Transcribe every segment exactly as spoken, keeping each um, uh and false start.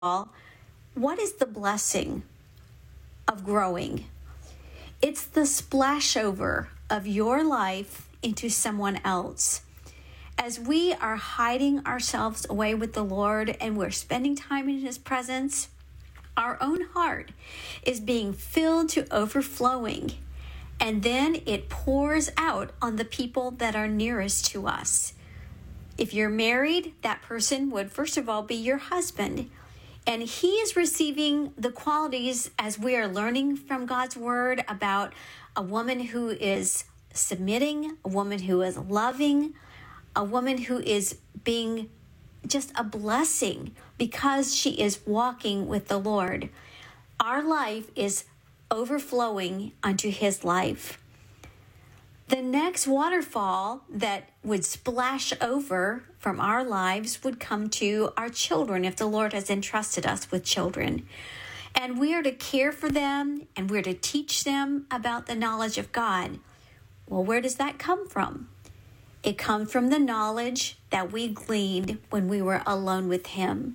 all, what is the blessing of growing? It's the splashover of your life into someone else. As we are hiding ourselves away with the Lord and we're spending time in His presence, our own heart is being filled to overflowing, and then it pours out on the people that are nearest to us. If you're married, that person would first of all be your husband, and he is receiving the qualities as we are learning from God's word about a woman who is submitting, a woman who is loving, a woman who is being just a blessing because she is walking with the Lord. Our life is overflowing unto His life. The next waterfall that would splash over from our lives would come to our children if the Lord has entrusted us with children. And we are to care for them and we're to teach them about the knowledge of God. Well, where does that come from? It comes from the knowledge that we gleaned when we were alone with Him.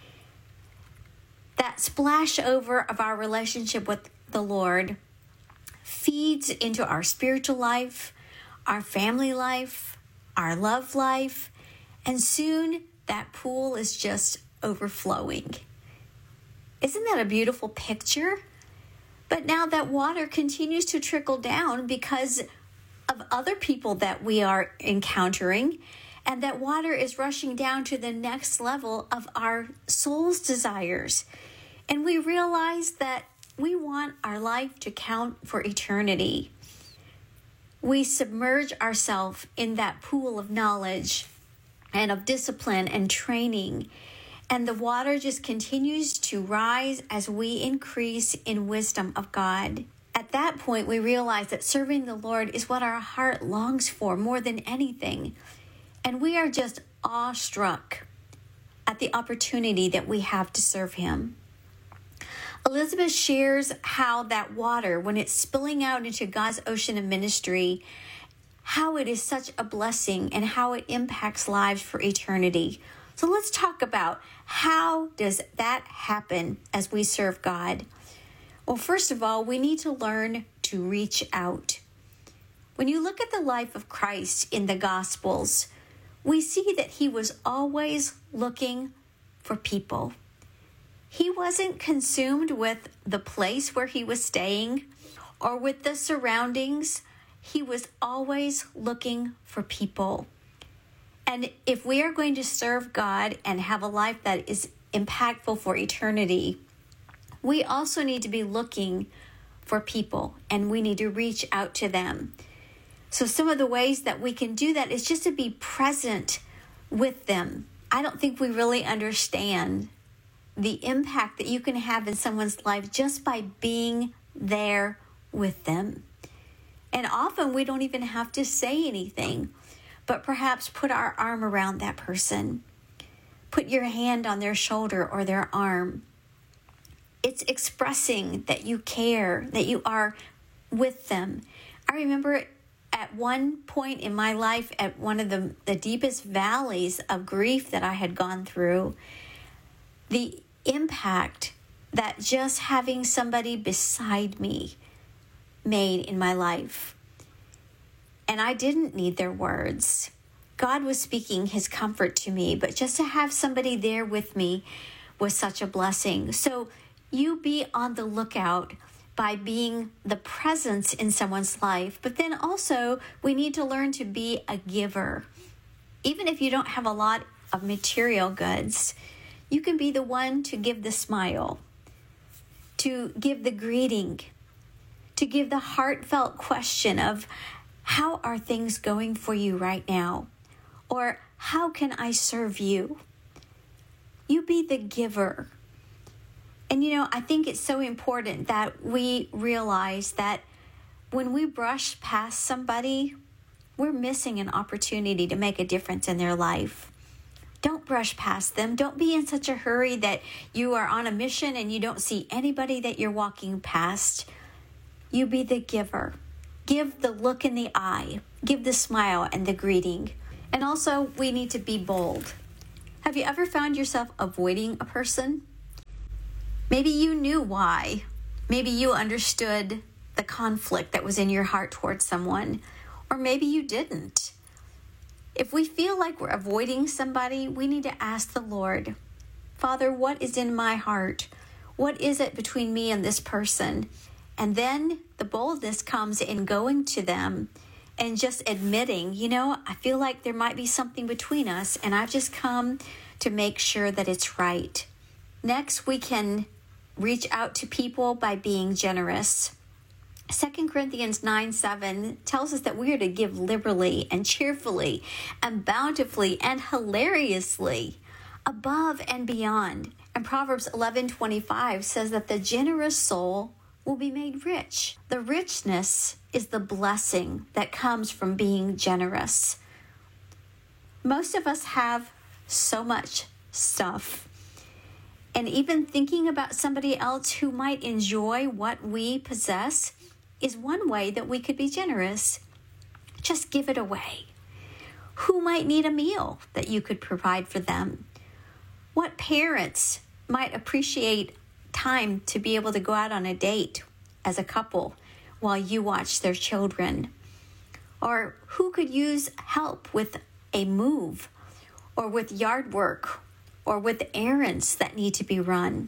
That splash over of our relationship with the Lord feeds into our spiritual life, our family life, our love life, and soon that pool is just overflowing. Isn't that a beautiful picture? But now that water continues to trickle down because of other people that we are encountering, and that water is rushing down to the next level of our soul's desires. And we realize that we want our life to count for eternity. We submerge ourselves in that pool of knowledge and of discipline and training, and the water just continues to rise as we increase in wisdom of God. At that point, we realize that serving the Lord is what our heart longs for more than anything. And we are just awestruck at the opportunity that we have to serve Him. Elizabeth shares how that water, when it's spilling out into God's ocean of ministry, how it is such a blessing and how it impacts lives for eternity. So let's talk about how does that happen as we serve God. Well, first of all, we need to learn to reach out. When you look at the life of Christ in the Gospels, we see that He was always looking for people. He wasn't consumed with the place where He was staying or with the surroundings. He was always looking for people. And if we are going to serve God and have a life that is impactful for eternity, we also need to be looking for people, and we need to reach out to them. So some of the ways that we can do that is just to be present with them. I don't think we really understand the impact that you can have in someone's life just by being there with them. And often we don't even have to say anything, but perhaps put our arm around that person. Put your hand on their shoulder or their arm. It's expressing that you care, that you are with them. I remember at one point in my life, at one of the, the deepest valleys of grief that I had gone through, the impact that just having somebody beside me made in my life. And I didn't need their words. God was speaking His comfort to me, but just to have somebody there with me was such a blessing. So you be on the lookout by being the presence in someone's life. But then also, we need to learn to be a giver. Even if you don't have a lot of material goods, you can be the one to give the smile, to give the greeting, to give the heartfelt question of, how are things going for you right now? Or how can I serve you? You be the giver. And you know, I think it's so important that we realize that when we brush past somebody, we're missing an opportunity to make a difference in their life. Don't brush past them. Don't be in such a hurry that you are on a mission and you don't see anybody that you're walking past. You be the giver. Give the look in the eye. Give the smile and the greeting. And also, we need to be bold. Have you ever found yourself avoiding a person? Maybe you knew why. Maybe you understood the conflict that was in your heart towards someone, or maybe you didn't. If we feel like we're avoiding somebody, we need to ask the Lord, Father, what is in my heart? What is it between me and this person? And then the boldness comes in going to them and just admitting, you know, I feel like there might be something between us, and I've just come to make sure that it's right. Next, we can reach out to people by being generous. Second Corinthians nine seven tells us that we are to give liberally and cheerfully and bountifully and hilariously, above and beyond. And Proverbs eleven twenty-five says that the generous soul will be made rich. The richness is the blessing that comes from being generous. Most of us have so much stuff. And even thinking about somebody else who might enjoy what we possess is one way that we could be generous. Just give it away. Who might need a meal that you could provide for them? What parents might appreciate time to be able to go out on a date as a couple while you watch their children? Or who could use help with a move or with yard work or with errands that need to be run?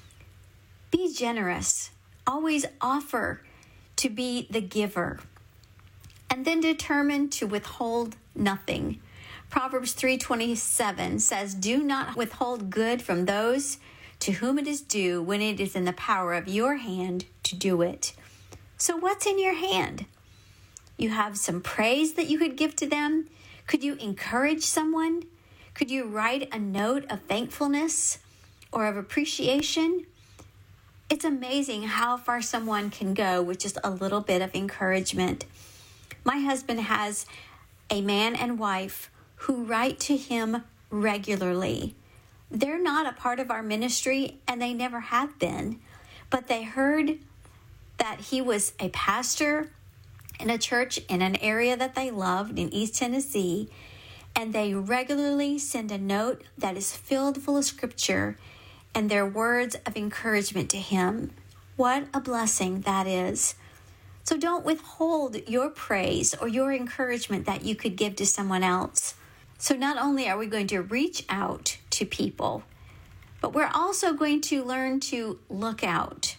Be generous. Always offer to be the giver. And then determine to withhold nothing. Proverbs three twenty-seven says, do not withhold good from those to whom it is due when it is in the power of your hand to do it. So what's in your hand? You have some praise that you could give to them? Could you encourage someone? Could you write a note of thankfulness or of appreciation? It's amazing how far someone can go with just a little bit of encouragement. My husband has a man and wife who write to him regularly. They're not a part of our ministry, and they never have been, but they heard that he was a pastor in a church in an area that they loved in East Tennessee, and they regularly send a note that is filled full of scripture and their words of encouragement to him. What a blessing that is. So don't withhold your praise or your encouragement that you could give to someone else. So not only are we going to reach out to people, but we're also going to learn to look out.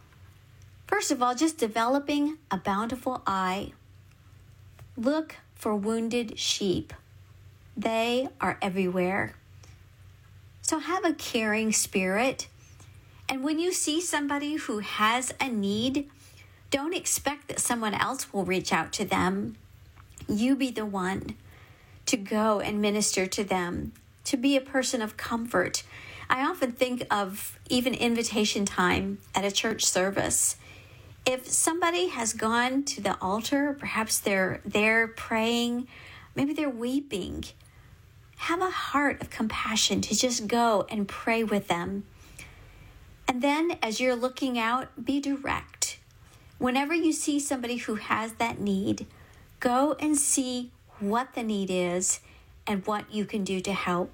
First of all, just developing a bountiful eye. Look for wounded sheep. They are everywhere. So have a caring spirit. And when you see somebody who has a need, don't expect that someone else will reach out to them. You be the one to go and minister to them, to be a person of comfort. I often think of even invitation time at a church service. If somebody has gone to the altar, perhaps they're there praying, maybe they're weeping, have a heart of compassion to just go and pray with them. And then as you're looking out, be direct. Whenever you see somebody who has that need, go and see what the need is and what you can do to help.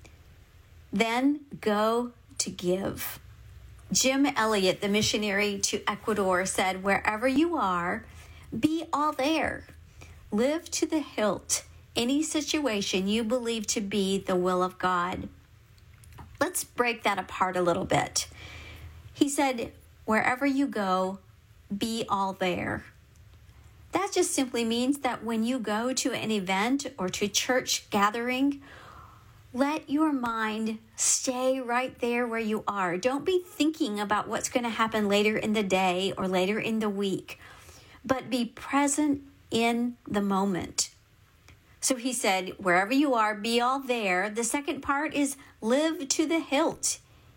Then go to give. Jim Elliot, the missionary to Ecuador, said, wherever you are, be all there. Live to the hilt any situation you believe to be the will of God. Let's break that apart a little bit. He said, wherever you go, be all there. That just simply means that when you go to an event or to church gathering, let your mind stay right there where you are. Don't be thinking about what's going to happen later in the day or later in the week, but be present in the moment. So he said, wherever you are, be all there. The second part is live to the hilt.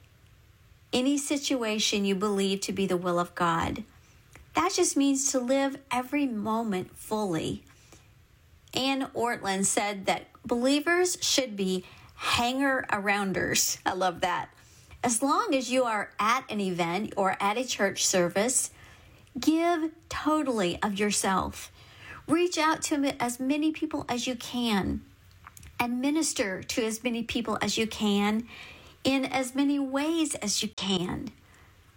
Any situation you believe to be the will of God. That just means to live every moment fully. Ann Ortland said that believers should be hanger-arounders. I love that. As long as you are at an event or at a church service, give totally of yourself. Reach out to as many people as you can and minister to as many people as you can in as many ways as you can.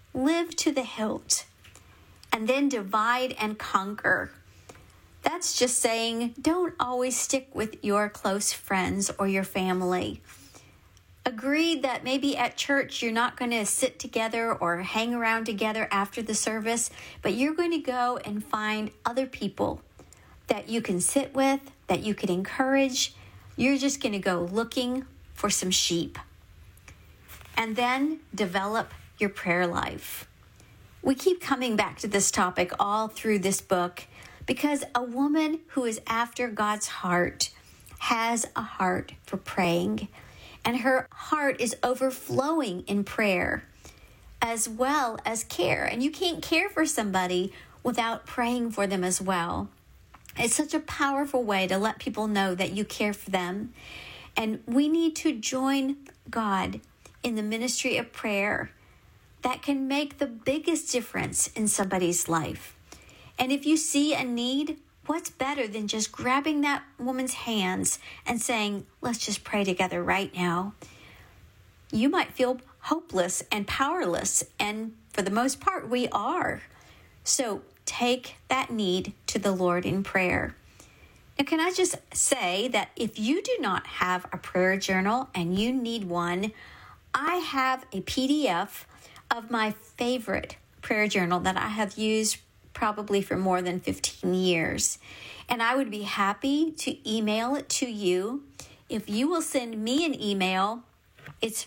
live to the hilt, and then divide and conquer. That's just saying don't always stick with your close friends or your family. Agree that maybe at church you're not going to sit together or hang around together after the service, but you're going to go and find other people that you can sit with, that you can encourage. You're just going to go looking for some sheep. And then develop your prayer life. We keep coming back to this topic all through this book because a woman who is after God's heart has a heart for praying, and her heart is overflowing in prayer as well as care. And you can't care for somebody without praying for them as well. It's such a powerful way to let people know that you care for them. And we need to join God in the ministry of prayer that can make the biggest difference in somebody's life. And if you see a need, what's better than just grabbing that woman's hands and saying, let's just pray together right now? You might feel hopeless and powerless, and for the most part, we are. So take that need to the Lord in prayer. Now, can I just say that if you do not have a prayer journal and you need one, I have a P D F of my favorite prayer journal that I have used probably for more than fifteen years. And I would be happy to email it to you. If you will send me an email, it's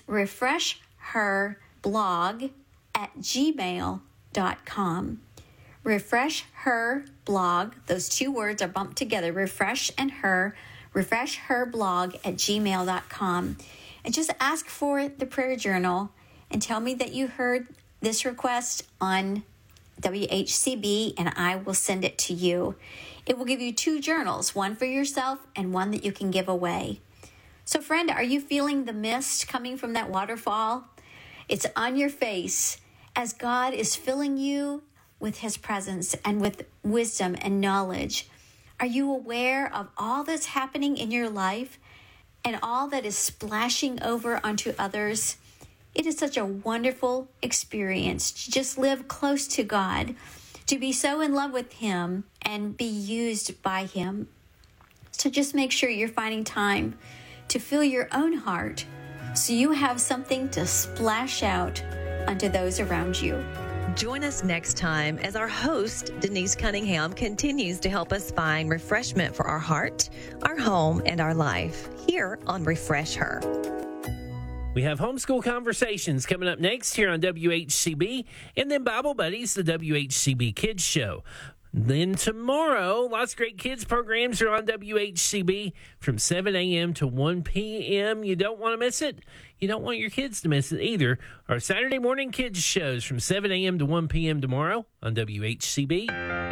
refreshherblog at gmail dot com. Refresh her blog, those two words are bumped together, refresh and her, refresh her blog at gmail dot com. And just ask for the prayer journal and tell me that you heard this request on W H C B, and I will send it to you. It will give you two journals, one for yourself and one that you can give away. So friend, are you feeling the mist coming from that waterfall? It's on your face as God is filling you with his presence and with wisdom and knowledge. Are you aware of all that's happening in your life and all that is splashing over onto others? It is such a wonderful experience to just live close to God, to be so in love with him and be used by him. So just make sure you're finding time to fill your own heart so you have something to splash out onto those around you. Join us next time as our host, Denise Cunningham, continues to help us find refreshment for our heart, our home, and our life here on Refresh Her. We have Homeschool Conversations coming up next here on W H C B, and then Bible Buddies, the W H C B Kids Show. Then tomorrow, lots of great kids programs are on W H C B from seven a.m. to one p.m. You don't want to miss it. You don't want your kids to miss it either. Our Saturday morning kids shows from seven a.m. to one p.m. tomorrow on W H C B.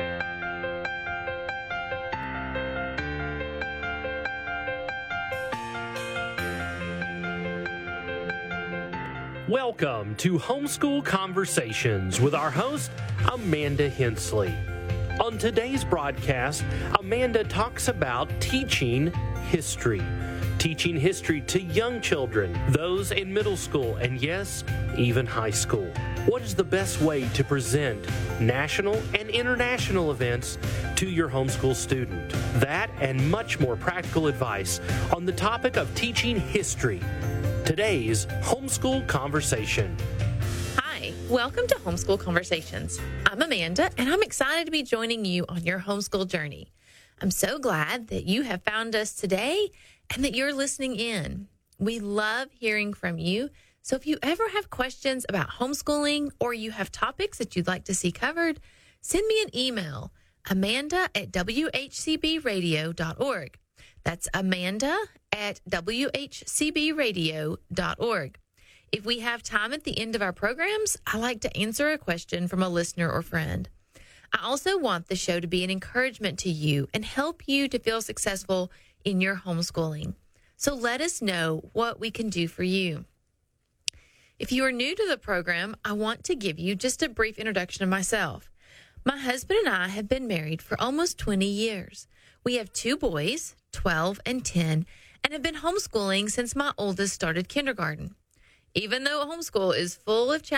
Welcome to Homeschool Conversations with our host, Amanda Hensley. On today's broadcast, Amanda talks about teaching history. Teaching history to young children, those in middle school, and yes, even high school. What is the best way to present national and international events to your homeschool student? That and much more practical advice on the topic of teaching history. Today's Homeschool Conversation. Hi, welcome to Homeschool Conversations. I'm Amanda, and I'm excited to be joining you on your homeschool journey. I'm so glad that you have found us today and that you're listening in. We love hearing from you. So if you ever have questions about homeschooling or you have topics that you'd like to see covered, send me an email, amanda at w h c b radio dot org. That's Amanda at w h c b radio dot org. If we have time at the end of our programs, I like to answer a question from a listener or friend. I also want the show to be an encouragement to you and help you to feel successful in your homeschooling. So let us know what we can do for you. If you are new to the program, I want to give you just a brief introduction of myself. My husband and I have been married for almost twenty years. We have two boys, twelve and ten, and have been homeschooling since my oldest started kindergarten. Even though homeschool is full of challenges,